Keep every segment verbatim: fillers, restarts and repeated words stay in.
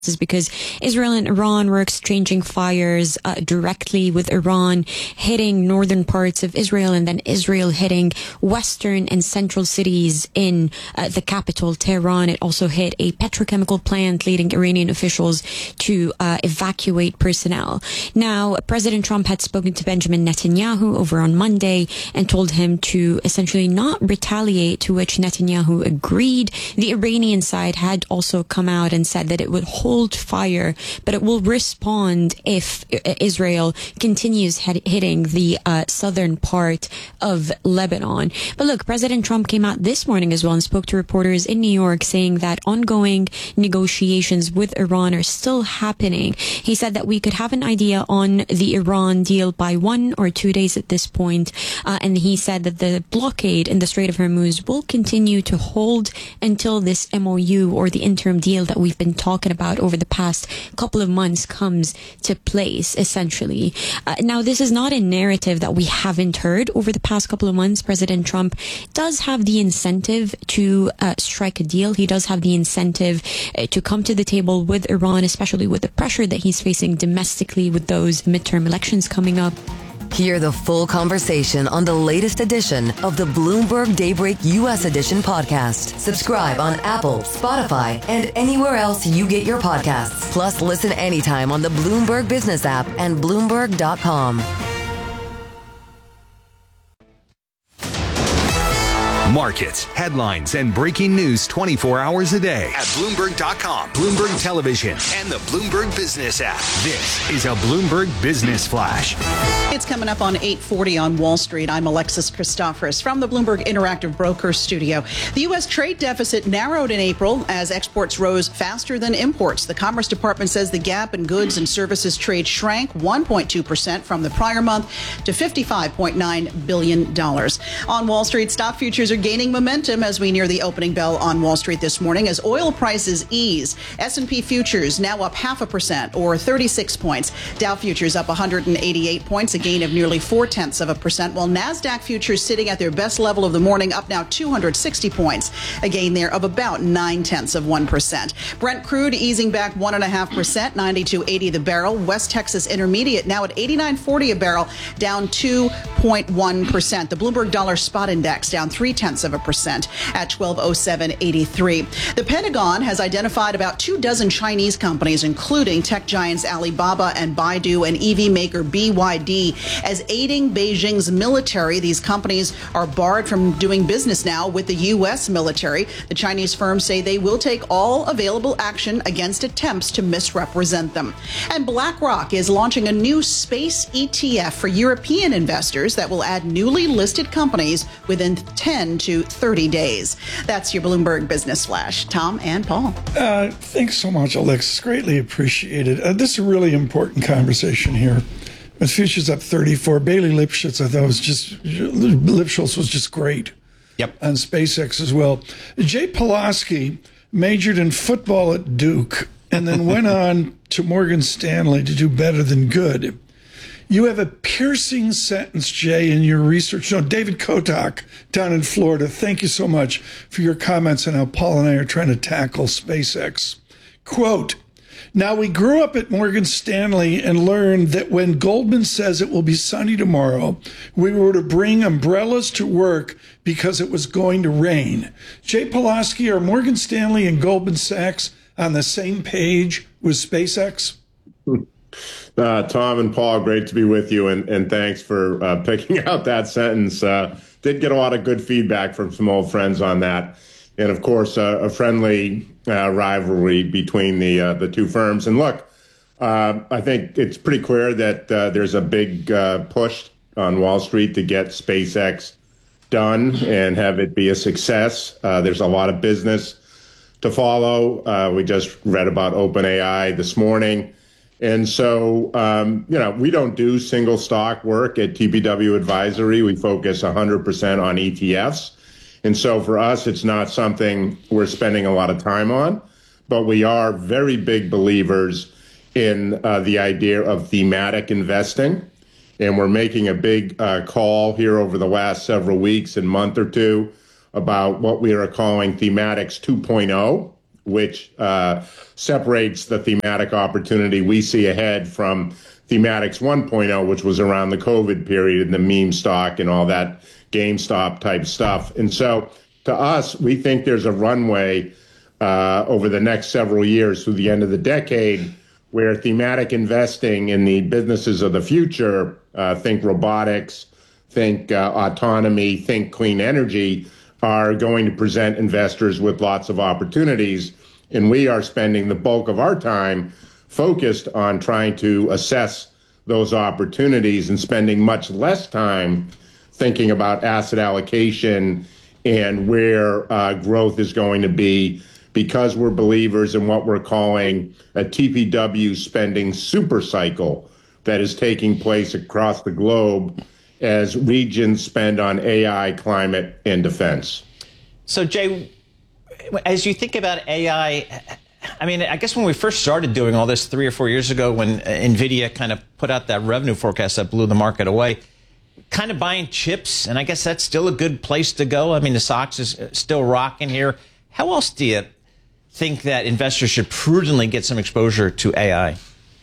is because Israel and Iran were exchanging fires uh, directly with Iran, hitting northern parts of Israel, and then Israel hitting western and central cities in uh, the capital, Tehran. It also hit a petrochemical plant, leading Iranian officials to uh, evacuate personnel. Now, President Trump had spoken to Benjamin Netanyahu over on Monday and told him to essentially not retaliate, to which Netanyahu agreed. The Iranian side had also come out and said that it would hold fire, but it will respond if Israel continues head- hitting the uh, southern part of Lebanon. But look, President Trump came out this morning as well and spoke to reporters in New York, saying that ongoing negotiations with Iran are still happening. He said that we could have an idea on the Iran deal by one or two days at this point. Uh, and he said that the blockade in the Strait of Hormuz will continue to hold until this M O U, or the interim deal that we've been talking about over the past couple of months, comes to place, essentially. Uh, now, this is not a narrative that we haven't heard over the past couple of months. President Trump does have the incentive to uh, strike a deal. He does have the incentive uh, to come to the table with Iran, especially with the pressure that he's facing domestically with those midterm elections coming up. Hear the full conversation on the latest edition of the Bloomberg Daybreak U S Edition podcast. Subscribe on Apple, Spotify, and anywhere else you get your podcasts. Plus, listen anytime on the Bloomberg Business app and Bloomberg dot com. Markets, headlines, and breaking news twenty-four hours a day at Bloomberg dot com, Bloomberg Television, and the Bloomberg Business app. This is a Bloomberg Business Flash. It's coming up on eight forty on Wall Street. I'm Alexis Christoforous from the Bloomberg Interactive Brokers studio. The U S trade deficit narrowed in April as exports rose faster than imports. The Commerce Department says the gap in goods and services trade shrank one point two percent from the prior month to fifty-five point nine billion dollars. On Wall Street, stock futures are gaining momentum as we near the opening bell on Wall Street this morning as oil prices ease. S and P futures now up half a percent or thirty-six points. Dow futures up one hundred eighty-eight points, a gain of nearly four tenths of a percent, while NASDAQ futures sitting at their best level of the morning, up now two hundred sixty points, a gain there of about nine tenths of one percent. Brent crude easing back one and a half percent, ninety-two eighty the barrel. West Texas Intermediate now at eighty-nine forty a barrel, down two point one percent. The Bloomberg Dollar Spot Index down three tenths of a percent at twelve oh seven eighty-three. The Pentagon has identified about two dozen Chinese companies, including tech giants Alibaba and Baidu and E V maker B Y D, as aiding Beijing's military. These companies are barred from doing business now with the U S military. The Chinese firms say they will take all available action against attempts to misrepresent them. And BlackRock is launching a new space E T F for European investors that will add newly listed companies within ten to thirty days. That's your Bloomberg Business Flash. Tom and Paul. Uh, thanks so much, Alexis. Greatly appreciated. Uh, this is a really important conversation here. With futures up thirty-four, Bailey Lipschitz, I thought was just, Lipschitz was just great. Yep. On SpaceX as well. Jay Pulaski majored in football at Duke and then went on to Morgan Stanley to do better than good. You have a piercing sentence, Jay, in your research. No, David Kotak down in Florida, thank you so much for your comments on how Paul and I are trying to tackle SpaceX. Quote, now we grew up at Morgan Stanley and learned that when Goldman says it will be sunny tomorrow, we were to bring umbrellas to work because it was going to rain. Jay Pulaski, are Morgan Stanley and Goldman Sachs on the same page with SpaceX? Uh, Tom and Paul, great to be with you, and, and thanks for uh, picking out that sentence. Uh, did get a lot of good feedback from some old friends on that, and of course, uh, a friendly uh, rivalry between the uh, the two firms. And look, uh, I think it's pretty clear that uh, there's a big uh, push on Wall Street to get SpaceX done and have it be a success. Uh, there's a lot of business to follow. Uh, we just read about OpenAI this morning. And so, um, you know, we don't do single stock work at T B W Advisory. We focus one hundred percent on E T Fs. And so for us, it's not something we're spending a lot of time on, but we are very big believers in uh, the idea of thematic investing. And we're making a big uh, call here over the last several weeks and month or two about what we are calling Thematics two point oh. which uh, separates the thematic opportunity we see ahead from Thematics one point oh, which was around the COVID period and the meme stock and all that GameStop type stuff. And so to us, we think there's a runway uh, over the next several years through the end of the decade where thematic investing in the businesses of the future, uh, think robotics, think uh, autonomy, think clean energy, are going to present investors with lots of opportunities. And we are spending the bulk of our time focused on trying to assess those opportunities and spending much less time thinking about asset allocation and where uh, growth is going to be, because we're believers in what we're calling a T P W spending super cycle that is taking place across the globe as regions spend on A I, climate, and defense. So, Jay, as you think about A I, I mean, I guess when we first started doing all this three or four years ago, when NVIDIA kind of put out that revenue forecast that blew the market away, kind of buying chips, and I guess that's still a good place to go. I mean, the stocks is still rocking here. How else do you think that investors should prudently get some exposure to A I?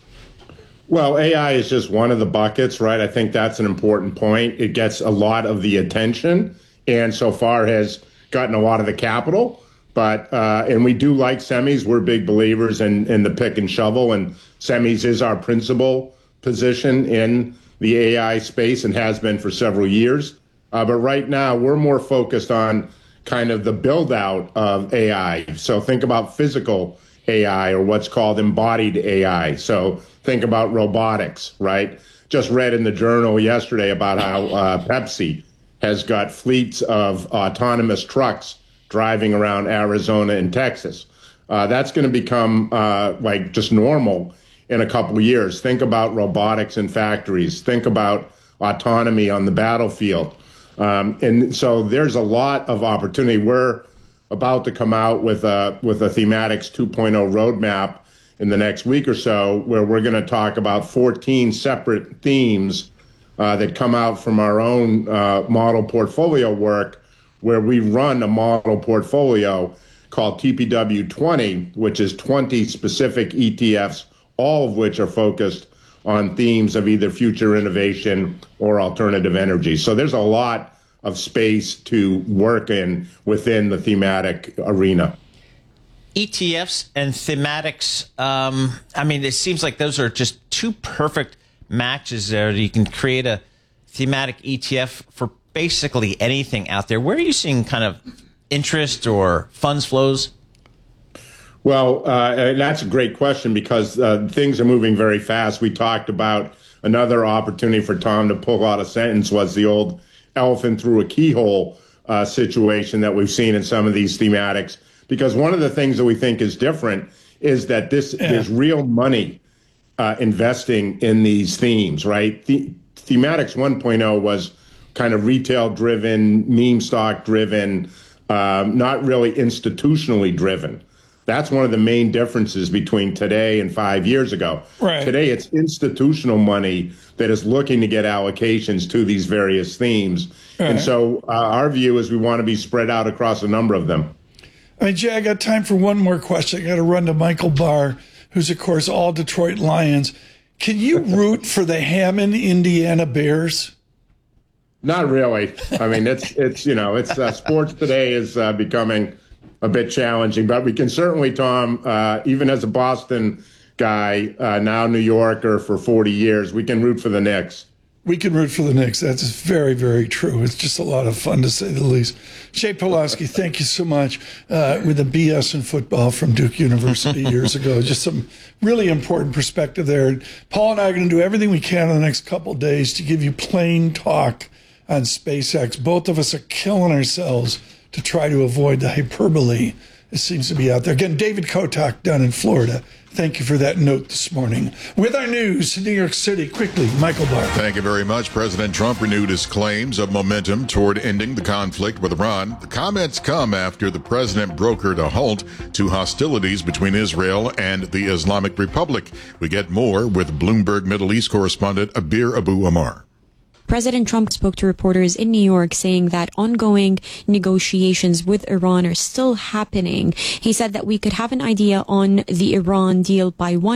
Well, A I is just one of the buckets, right? I think that's an important point. It gets a lot of the attention and so far has gotten a lot of the capital. But, uh, and we do like semis. We're big believers in, in the pick and shovel, and semis is our principal position in the A I space and has been for several years. Uh, but right now, we're more focused on kind of the build out of A I. So think about physical A I, or what's called embodied A I. So think about robotics, right? Just read in the journal yesterday about how uh, Pepsi has got fleets of autonomous trucks driving around Arizona and Texas. Uh, that's going to become uh, like just normal in a couple of years. Think about robotics in factories. Think about autonomy on the battlefield. Um, and so there's a lot of opportunity. We're about to come out with a, with a Thematics two point oh roadmap in the next week or so, where we're going to talk about fourteen separate themes uh, that come out from our own uh, model portfolio work, where we run a model portfolio called T P W twenty, which is twenty specific E T Fs, all of which are focused on themes of either future innovation or alternative energy. So there's a lot of space to work in within the thematic arena. E T Fs and thematics, um, I mean, it seems like those are just two perfect matches there. You can create a thematic E T F for basically anything out there. Where are you seeing kind of interest or funds flows? Well, uh, that's a great question, because uh, things are moving very fast. We talked about another opportunity for Tom to pull out a sentence was the old elephant through a keyhole uh, situation that we've seen in some of these thematics. Because one of the things that we think is different is that this yeah. there's real money uh, investing in these themes, right? The, Thematics one point oh was kind of retail-driven, meme stock-driven, um, not really institutionally driven. That's one of the main differences between today and five years ago. Right. Today, it's institutional money that is looking to get allocations to these various themes. Right. And so uh, our view is we want to be spread out across a number of them. I mean, Jay, I got time for one more question. I got to run to Michael Barr, who's, of course, all Detroit Lions. Can you root for the Hammond, Indiana Bears? Not really. I mean, it's, it's you know, it's uh, sports today is uh, becoming a bit challenging, but we can certainly, Tom, uh, even as a Boston guy, uh, now New Yorker for forty years, we can root for the Knicks. We can root for the Knicks. That's very, very true. It's just a lot of fun, to say the least. Jay Pawlowski, thank you so much. Uh, with a B S in football from Duke University years ago. Just some really important perspective there. Paul and I are going to do everything we can in the next couple of days to give you plain talk on SpaceX. Both of us are killing ourselves to try to avoid the hyperbole that seems to be out there. Again, David Kotak down in Florida. Thank you for that note this morning. With our news to New York City, quickly, Michael Barr. Thank you very much. President Trump renewed his claims of momentum toward ending the conflict with Iran. The comments come after the president brokered a halt to hostilities between Israel and the Islamic Republic. We get more with Bloomberg Middle East correspondent Abir Abu Amar. President Trump spoke to reporters in New York saying that ongoing negotiations with Iran are still happening. He said that we could have an idea on the Iran deal by one